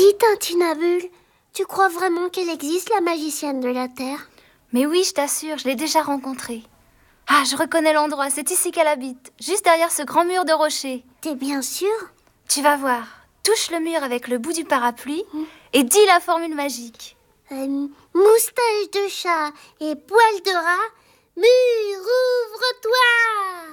Dis, Tintinabule, tu crois vraiment qu'elle existe, la magicienne de la Terre? Mais oui, je t'assure, je l'ai déjà rencontrée. Ah, je reconnais l'endroit, c'est ici qu'elle habite, juste derrière ce grand mur de rocher. T'es bien sûr? Tu vas voir, touche le mur avec le bout du parapluie et dis la formule magique. Moustache de chat et poil de rat, mur, ouvre-toi!